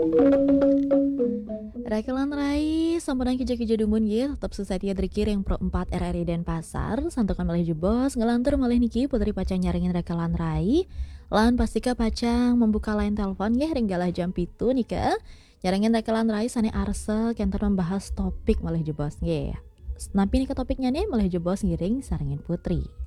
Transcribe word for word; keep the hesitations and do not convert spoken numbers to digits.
Rakelan Rai, samperan kija-kija dumun ye, tetap sesatia drikir yang pro empat R R I dan pasar, santukan malih jebos, ngelantur malih niki putri pacang nyaringin Rakelan Rai, lan pastika pacang membuka line telepon ye ringgalah jam pitu nika, nyaringin Rakelan Rai sane arsel kenter membahas topik malih jebos ye. Napi nika topiknya nih malih jebos ngiring saringin putri.